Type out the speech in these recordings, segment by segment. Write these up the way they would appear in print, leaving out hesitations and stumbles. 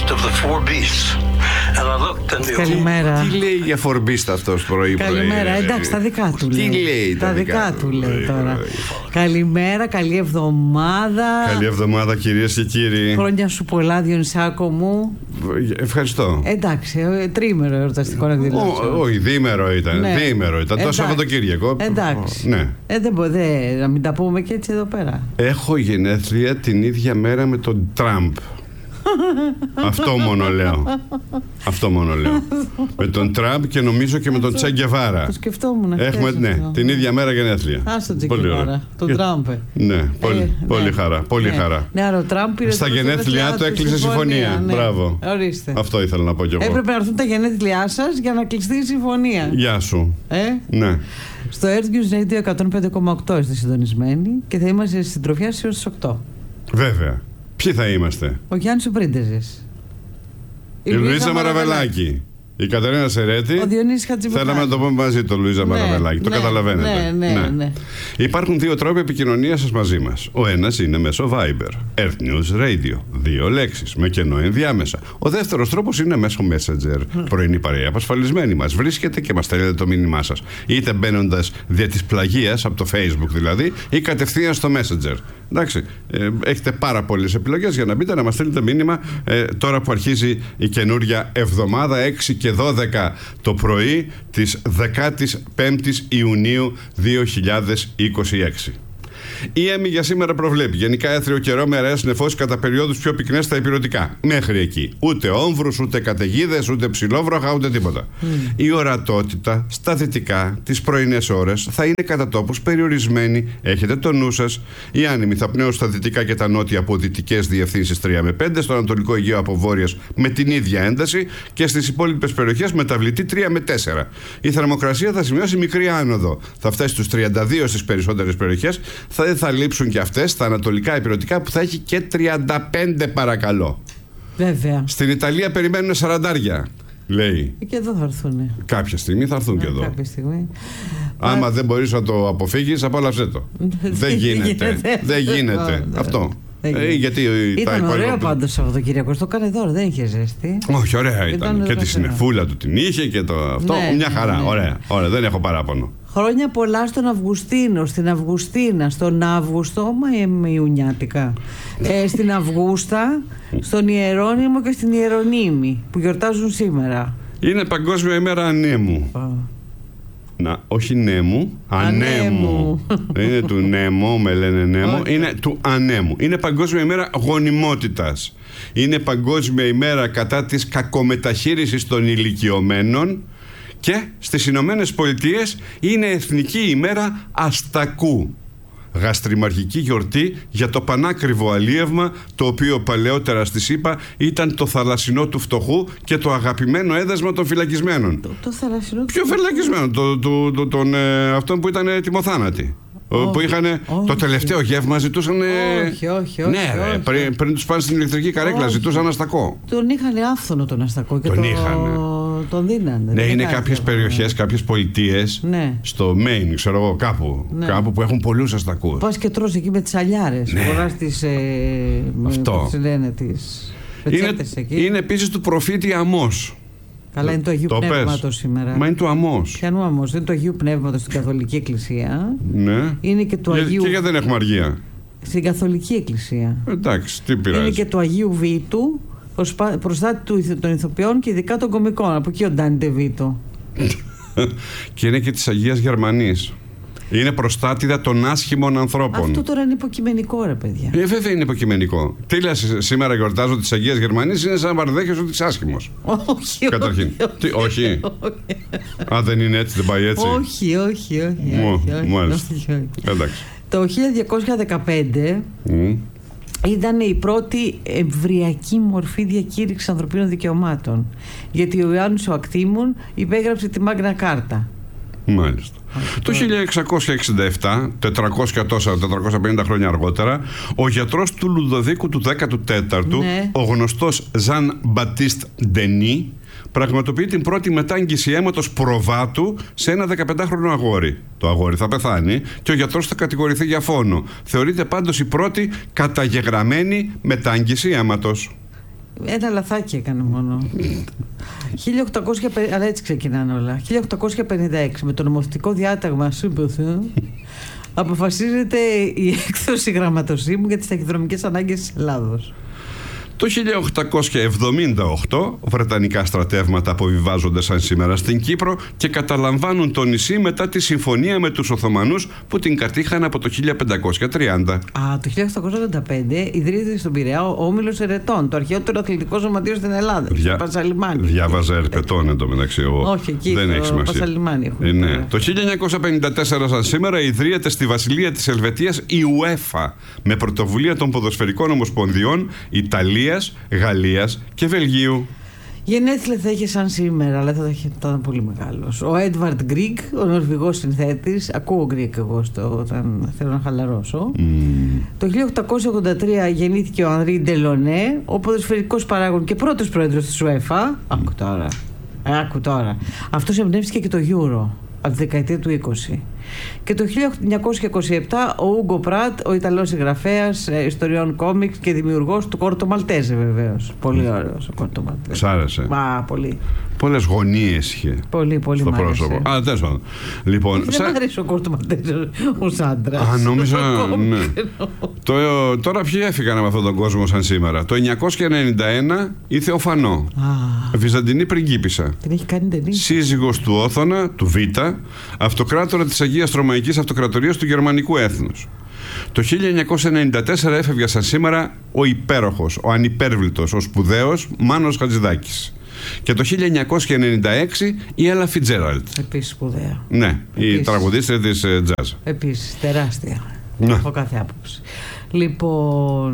of the four beasts. And I looked and Καλημέρα. Τι λέει για φορμπίστα αυτός πρωί? Καλημέρα, εντάξει, τα δικά του λέει. Τι λέει τα δικά του λέει τώρα. Καλημέρα, καλή εβδομάδα. Καλή εβδομάδα, κυρίες και κύριοι. Χρόνια σου πολλά, Διονυσάκο μου. Ευχαριστώ. Εντάξει, τρίμερο εορταστικό εκδηλώσεων. Όχι, διήμερο ήταν. Ναι. Διήμερο ήταν. Το Σαββατοκύριακο. Εντάξει. Ναι. Δεν μπορεί να μην τα πούμε και έτσι εδώ πέρα. Έχω γενέθλια την ίδια μέρα με τον Τραμπ. Αυτό μόνο λέω. Αυτό μόνο λέω. Με τον Τραμπ και νομίζω και με τον Τσε Γκεβάρα. Το σκεφτόμουν. Έχουμε, ναι, την ίδια μέρα γενέθλια. Άστο Τσε Γκεβάρα. Τον Τραμπ. Ναι, πολύ χαρά. Πολύ χαρά. Ναι, άρα ο Τραμπ πήρε στα γενέθλιά του έκλεισε συμφωνία. Ναι. Μπράβο. Ορίστε. Αυτό ήθελα να πω κι εγώ. Έπρεπε να έρθουν τα γενέθλιά σας για να κλειστεί η συμφωνία. Γεια σου. Ναι. Στο Earth News Radio 105,8 είστε συντονισμένοι και θα είμαστε στην τροφιά έως τις 8. Βέβαια. Ποιοι θα είμαστε? Ο Γιάννης ο Πρίντεζης, η Λουίζα Μαραβελάκη, η Κατερίνα Σερέτη, ο Διονύσης Χατζηβουχάλη. Θέλαμε να το πούμε μαζί το Λουίζα Μαραβελάκη. Το καταλαβαίνετε. Ναι. Υπάρχουν δύο τρόποι επικοινωνίας σας μαζί μας. Ο ένας είναι μέσω Viber, Earth News Radio, 2 λέξεις, με κενό ενδιάμεσα. Ο δεύτερος τρόπος είναι μέσω Messenger. Πρωινή παρέα απασφαλισμένη μας βρίσκεται και μας στέλνετε το μήνυμά σας. Είτε μπαίνοντας δια της πλαγίας, από το Facebook δηλαδή, ή κατευθείαν στο Messenger. Εντάξει, έχετε πάρα πολλές επιλογές για να μπείτε να μας στείλετε μήνυμα τώρα που αρχίζει η καινούρια εβδομάδα, 6 και 12 το πρωί της 15ης Ιουνίου 2026. Η ΕΜΗ για σήμερα προβλέπει γενικά έθριο καιρό με αραιές νεφώσεις κατά περιόδους πιο πυκνές στα ηπειρωτικά. Μέχρι εκεί. Ούτε όμβρους, ούτε καταιγίδες, ούτε ψηλόβροχα, ούτε τίποτα. Η ορατότητα στα δυτικά τις πρωινές ώρες θα είναι κατά τόπους περιορισμένη. Έχετε το νου σας. Οι άνεμοι θα πνέουν στα δυτικά και τα νότια από δυτικές διευθύνσεις 3 με 5, στο Ανατολικό Αιγαίο από βόρειας με την ίδια ένταση και στις υπόλοιπες περιοχές μεταβλητή 3 με 4. Η θερμοκρασία θα σημειώσει μικρή άνοδο. Θα φτάσει στους 32 στις περισσότερες περιοχές. Θα λείψουν και αυτές στα ανατολικά ηπειρωτικά που θα έχει και 35 παρακαλώ. Βέβαια. Στην Ιταλία περιμένουν 40, λέει. Και εδώ θα έρθουν. Κάποια στιγμή θα έρθουν και εδώ. Κάποια στιγμή. Άμα δεν μπορείς να το αποφύγεις, απόλαυσέ το. Δεν γίνεται. Δεν γίνεται. Αυτό. Γιατί ήταν ωραίο πάντως Σαββατοκύριακο. Το έκανε δώρο, δεν είχε ζέστη. Όχι, ωραία ήταν. Και τη συννεφούλα του την είχε και το αυτό. Μια χαρά. Ωραία, δεν έχω παράπονο. Χρόνια πολλά στον Αυγουστίνο, στην Αυγουστίνα, στον Αύγουστο, μα Ιουνιάτικα. Στην Αυγούστα, στον Ιερώνυμο και στην Ιερονίμη που γιορτάζουν σήμερα. Είναι Παγκόσμια ημέρα ανέμου. Να, όχι νέμου, ανέμου. Είναι του νέμου, με λένε νέμου. Είναι του ανέμου. Είναι Παγκόσμια ημέρα γονιμότητας. Είναι Παγκόσμια ημέρα κατά της κακομεταχείρισης των ηλικιωμένων. Και στις Ηνωμένες Πολιτείες είναι Εθνική ημέρα αστακού. Γαστριμαρχική γιορτή για το πανάκριβο αλίευμα, το οποίο παλαιότερα στη ΣΥΠΑ ήταν το θαλασσινό του φτωχού και το αγαπημένο έδεσμα των φυλακισμένων. Το θαλασσινό του Ποιο φυλακισμένο? Αυτόν που ήταν τιμοθάνατοι. Που είχαν το τελευταίο γεύμα, ζητούσαν. Όχι. Ναι, πριν τους πάνε στην ηλεκτρική καρέκλα, ζητούσαν αστακό. Τον είχαν άφθονο τον αστακό και τον δίνανε. Ναι, είναι κάποιες περιοχές, κάποιες πολιτείες, στο Maine, ξέρω εγώ, κάπου που έχουν πολλούς αστακούς. Πας και τρως εκεί με τις αλιάρες. Φοράς τις. Αυτό. Είναι επίσης του προφήτη Αμώς. Καλά, είναι του Αγίου Πνεύματος σήμερα. Μα είναι του Αμώς. Ποιανού Αμώς? Είναι του Αγίου Πνεύματος στην Καθολική Εκκλησία. Ναι. Είναι και του Αγίου. Και γιατί δεν έχουμε αργία? Στην Καθολική Εκκλησία. Εντάξει, τι πειράζει. Είναι και του Αγίου Βήτου, προστάτη των ηθοποιών και ειδικά των κωμικών. Από εκεί ο Ντάντε Βήτο. Και είναι και της Αγίας Γερμανής. Είναι προστάτηδα των άσχημων ανθρώπων. Αυτό τώρα είναι υποκειμενικό, ρε παιδιά. Βέβαια είναι υποκειμενικό. Τι λες, σήμερα γιορτάζω της Αγίας Γερμανής, είναι σαν να παραδέχεσαι ότι είσαι άσχημος. Όχι. Καταρχήν. Όχι. Α, δεν είναι έτσι, δεν πάει έτσι. Όχι. Μάλιστα. Εντάξει. Το 1215 ήταν η πρώτη εμβριακή μορφή διακήρυξης ανθρωπίνων δικαιωμάτων. Γιατί ο Ιωάννης ο Ακτήμων υπέγραψε τη Μάγνα Κάρτα. Μάλιστα. Το 1667, 450 χρόνια αργότερα, ο γιατρός του Λουδοβίκου του 14ου, ο γνωστός Ζαν Μπατίστ Ντενί, πραγματοποιεί την πρώτη μετάγγιση αίματος προβάτου σε ένα 15χρονο αγόρι. Το αγόρι θα πεθάνει και ο γιατρός θα κατηγορηθεί για φόνο. Θεωρείται πάντως η πρώτη καταγεγραμμένη μετάγγιση αίματος. Ένα λαθάκι έκανε μόνο. 1850, αλλά έτσι ξεκινάνε όλα. 1856, με το νομοθετικό διάταγμα αποφασίζεται η έκδοση γραμματοσύμου για τις ταχυδρομικές ανάγκες της Ελλάδος. Το 1878 βρετανικά στρατεύματα αποβιβάζονται σαν σήμερα στην Κύπρο και καταλαμβάνουν το νησί μετά τη συμφωνία με τους Οθωμανούς που την κατήχαν από το 1530. Το 1885 ιδρύεται στον Πειραιά ο Όμιλος Ερετών, το αρχαιότερο αθλητικό σωματείο στην Ελλάδα. Πασαλιμάνι. Διάβαζα Ερπετών εντωμεταξύ εγώ. Όχι, εκεί δεν έχει σημασία. Πασαλιμάνι έχουμε. Ναι. Το 1954 σαν σήμερα ιδρύεται στη Βασιλεία της Ελβετίας η UEFA με πρωτοβουλία των ποδοσφαιρικών ομοσπονδιών Ιταλίας, Γαλλίας και Βελγίου. Γενέθλια θα είχε σαν σήμερα, αλλά θα ήταν πολύ μεγάλος. Ο Έντβαρντ Γκρίγκ, ο Νορβηγός συνθέτης. Ακούω Γκρίγκ εγώ όταν θέλω να χαλαρώσω. Το 1883 γεννήθηκε ο Ανρί Ντελονέ, ο ποδοσφαιρικός παράγων και πρώτος πρόεδρος της UEFA. Άκου τώρα. Αυτός εμπνεύστηκε και το Euro από τη δεκαετία του 20. Και το 1927 ο Ούγκο Πράτ, ο Ιταλός συγγραφέας ιστοριών κόμιξ και δημιουργός του Κόρτο Μαλτέζε, βεβαίως. Πολύ ωραίος ο Κόρτο Μαλτέζε. Σ' άρεσε? Πολύ. Πολλές γωνίες είχε. Πολύ στο πρόσωπο. Τέλος πάντων. Λοιπόν, δεν μου αρέσει ο Κόρτο Μαλτέζε ως άντρας. Νόμιζα. Ναι. Τώρα ποιοι έφυγαν από αυτόν τον κόσμο σαν σήμερα? Το 991 η Θεοφανό. Βυζαντινή πριγκίπισσα. Την έχει κάνει ταινία. Σύζυγος του Όθωνα, του Β, αυτοκράτορα της Αγίας Ρωμαϊκής Αυτοκρατορίας του Γερμανικού έθνους. Το 1994 έφευγε σαν σήμερα ο υπέροχος, ο ανυπέρβλητος, ο σπουδαίος Μάνος Χατζηδάκης. Και το 1996 η Έλα Φιτζέραλντ. Επίσης σπουδαία. Ναι, η τραγουδίστρια της jazz. Επίσης τεράστια. Ναι. Από κάθε άποψη. Λοιπόν,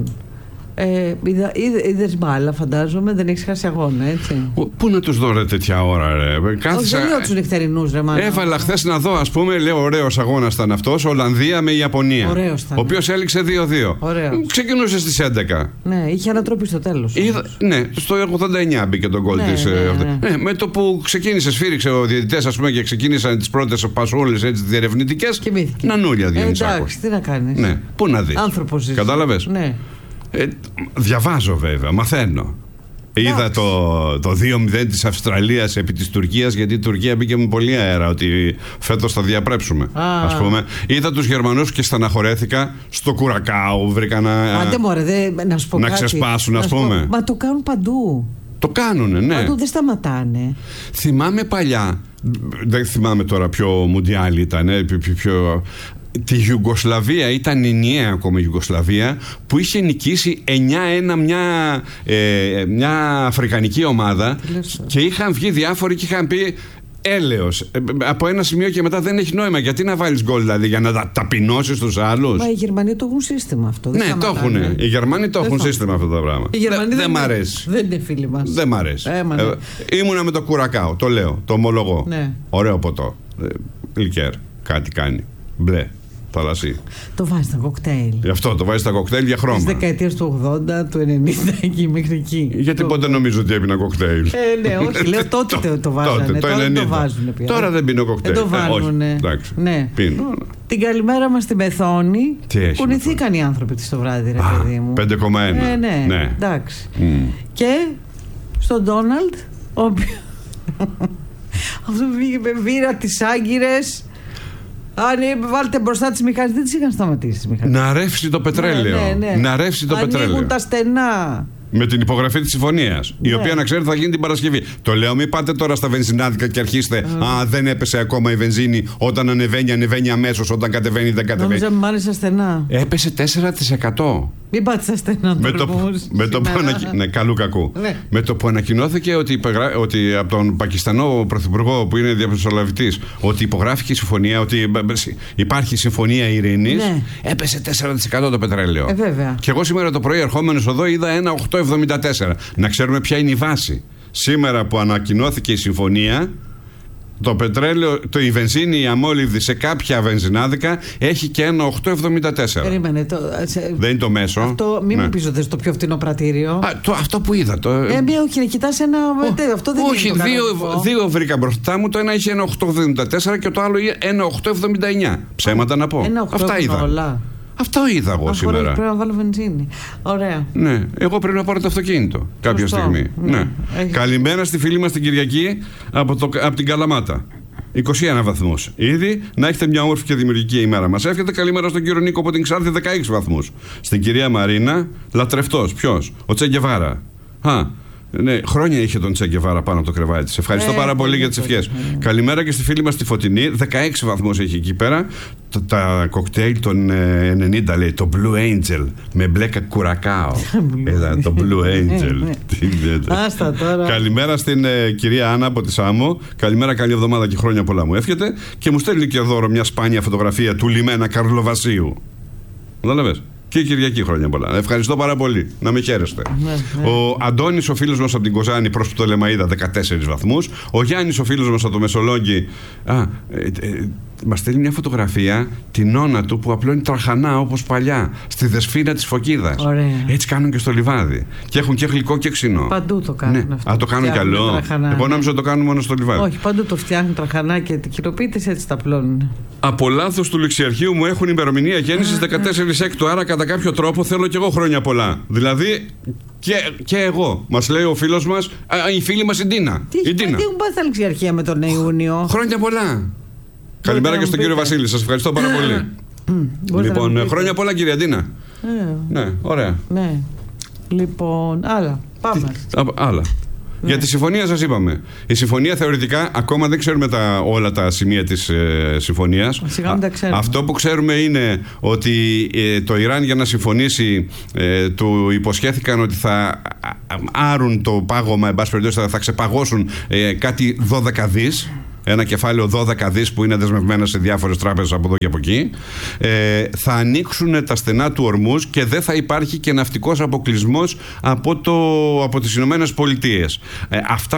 είδες μπάλα, φαντάζομαι, δεν έχεις χάσει αγώνα, έτσι. Πού να τους δω ρε τέτοια ώρα, ρε? Δεν λέω τους νυχτερινούς, ρε Μάνο. Έβαλα χθες να δω, ας πούμε, λέω ωραίος αγώνας ήταν αυτός, Ολλανδία με Ιαπωνία. Ωραίος ήταν. Ο οποίος έληξε 2-2. Ωραίος. Ξεκινούσε στις 11. Ναι, είχε ανατροπή στο τέλος. Ναι, στο 89 μπήκε το γκολ της. Ναι, με το που ξεκίνησε, σφύριξε ο διαιτητές, ας πούμε, και ξεκίνησαν τις πρώτες πασούλες, έτσι, τις διερευνητικές. Νανούλια Διονυσάκος. Εντάξει, τι να κάνεις. Ναι, πού να δεις. Άνθρωπος είσαι. Κατάλαβες. Ναι. Διαβάζω βέβαια, μαθαίνω. Είδα το 2-0 της Αυστραλίας επί της Τουρκίας, γιατί η Τουρκία μπήκε με πολύ αέρα ότι φέτος θα διαπρέψουμε, ας πούμε. Είδα τους Γερμανούς και στεναχωρέθηκα. Στο Κουρακάου βρήκα να ξεσπάσουν, ας πούμε. Μα το κάνουν παντού. Το κάνουνε, ναι. Παντού δεν σταματάνε. Θυμάμαι παλιά, δεν θυμάμαι τώρα ποιο Μουντιάλ ήταν, πιο... Τη Ιουγκοσλαβία, ήταν ενιαία ακόμα η Ιουγκοσλαβία, που είχε νικήσει 9-1 μια αφρικανική ομάδα και είχαν βγει διάφοροι και είχαν πει έλεος. Από ένα σημείο και μετά δεν έχει νόημα. Γιατί να βάλεις γκολ, δηλαδή, για να ταπεινώσεις τους άλλους? Μα οι Γερμανοί το έχουν σύστημα αυτό. Ναι, το έχουν. Οι Γερμανοί το έχουν σύστημα αυτό το πράγμα. Δεν μ' αρέσει. Δεν είναι φίλοι μας. Δεν μ' αρέσει. Ήμουνα με το Κουρακάο, το λέω, το ομολογώ. Ναι. Ωραίο ποτό. Λικέρ, κάτι κάνει. Μπλε. Θαλασσί. Το βάζει στα κοκτέιλ. Γι' αυτό το βάζει στα κοκτέιλ για χρώμα. Της δεκαετίας του 80, του 90 εκεί μέχρι εκεί. Γιατί πότε νομίζω ότι έπινα κοκτέιλ? Ναι, όχι, λέω τότε το βάζανε. Τώρα το βάζουν πια. Τώρα δεν πίνω κοκτέιλ. Το βάζουνε. Εντάξει. Ναι. Πίνω. Την καλημέρα μας στη Μεθόνη. Κουνηθήκαν οι άνθρωποι της το βράδυ, ρε παιδί μου. 5,1. Ναι. Εντάξει. Και στον Ντόναλντ, ο οποίος αυτό πήγε με βήρα τις Άγκυρες. Αν βάλτε μπροστά τις μηχανές, δεν τις είχαν σταματήσει τις μηχανές. Να ρεύσει το πετρέλαιο. Να ρεύσει το πετρέλαιο. Ανοίγουν τα στενά. Με την υπογραφή της συμφωνίας, η οποία να ξέρετε θα γίνει την Παρασκευή. Το λέω, μην πάτε τώρα στα βενζινάδικα και αρχίστε. Δεν έπεσε ακόμα η βενζίνη. Όταν ανεβαίνει αμέσως. Όταν κατεβαίνει, δεν κατεβαίνει. Νόμιζα μ' άρεσε στενά. Έπεσε 4%. Μην πάτε στα στενά. Καλού κακού. Με το που ανακοινώθηκε ότι από τον Πακιστανό πρωθυπουργό, που είναι διαμεσολαβητής, ότι υπογράφηκε η συμφωνία, ότι υπάρχει συμφωνία ειρήνης, έπεσε 4% το πετρέλαιο. Βέβαια. Και εγώ σήμερα το πρωί, ερχόμενος εδώ, είδα ένα 8,74. Να ξέρουμε ποια είναι η βάση. Σήμερα που ανακοινώθηκε η συμφωνία, το πετρέλαιο, η βενζίνη, η αμόλυβδη σε κάποια βενζινάδικα έχει και ένα 8,74. Περίμενε. Δεν είναι το μέσο. Αυτό, μην μου πεις ότι στο πιο φθηνό πρατήριο. Αυτό που είδα. Όχι, να κοιτάς ένα. Αυτό δεν όχι, είναι. δύο βρήκα μπροστά μου. Το ένα είχε ένα 8,74 και το άλλο ένα 8,79. Ψέματα να πω. Αυτά είδα. Όλα. Αυτό είδα εγώ σήμερα. Πρέπει να βάλω βενζίνη. Ωραία. Ναι, εγώ πρέπει να πάρω το αυτοκίνητο κάποια στιγμή. Ναι. Καλημέρα στη φίλη μας την Κυριακή από την Καλαμάτα. 21 βαθμούς. Ήδη να έχετε μια όμορφη και δημιουργική ημέρα. Μας εύχεται καλημέρα στον κύριο Νίκο από την Ξάρτη, 16 βαθμούς. Στην κυρία Μαρίνα, λατρευτός. Ποιος? Ο Τσε Γκεβάρα. Ναι, χρόνια είχε τον Τσε Γκεβάρα πάνω από το κρεβάτι της. Ευχαριστώ πάρα πολύ για τις ευχές. Καλημέρα και στη φίλη μας τη Φωτεινή, 16 βαθμούς έχει εκεί πέρα. Τα κοκτέιλ των 90 λέει, το Blue Angel με μπλε κουρακάο. Το Blue Angel. Άστα τώρα. Καλημέρα στην κυρία Άννα από τη Σάμο. Καλημέρα, καλή εβδομάδα και χρόνια πολλά μου εύχεται. Και μου στέλνει και δώρο μια σπάνια φωτογραφία του λιμένα Καρλοβασίου. Κατάλαβες? Και Κυριακή χρόνια πολλά. Ευχαριστώ πάρα πολύ. Να με χαίρεστε. Ο Αντώνης, ο φίλος μας από την Κοζάνη, προς το Λεμαΐδα, 14 βαθμούς. Ο Γιάννης, ο φίλος μας από το Μεσολόγγι, μας στέλνει μια φωτογραφία την νόνα του που απλώνει τραχανά όπως παλιά στη Δεσφύνα της Φωκίδας. Ωραία. Έτσι κάνουν και στο λιβάδι. Και έχουν και γλυκό και ξινό. Παντού το κάνουν αυτό. Το κάνουν καλό. Εγώ νόμιζα το κάνουν μόνο στο λιβάδι. Όχι, παντού το φτιάχνουν τραχανά και κυροπίτες έτσι τα πλώνουν. Από λάθος του ληξιαρχείου μου έχουν ημερομηνία γέννησης 14 Έκτου. Άρα κατά κάποιο τρόπο θέλω κι εγώ χρόνια πολλά. Δηλαδή και εγώ. Μας λέει ο φίλος μας, η φίλη μας η Ντίνα. Τι έχουν πάθει τα ληξιαρχεία με τον Ιούνιο. Χρόνια πολλά. Καλημέρα και στον κύριο Βασίλη. Σας ευχαριστώ πάρα πολύ. Λοιπόν, χρόνια πολλά κυρία Ντίνα. Ναι, ωραία. Ναι. Λοιπόν, άλλα. Πάμε. Άλλα. Για τη συμφωνία σας είπαμε. Η συμφωνία θεωρητικά ακόμα δεν ξέρουμε όλα τα σημεία της συμφωνίας. Αυτό που ξέρουμε είναι ότι το Ιράν για να συμφωνήσει του υποσχέθηκαν ότι θα άρουν το πάγωμα, εν πάση περιπτώσει θα ξεπαγώσουν κάτι 12 δις. Ένα κεφάλαιο 12 δις που είναι δεσμευμένα σε διάφορες τράπεζες από εδώ και από εκεί. Θα ανοίξουν τα στενά του Ορμούζ και δεν θα υπάρχει και ναυτικός αποκλεισμός από τις Ηνωμένες Πολιτείες. Αυτά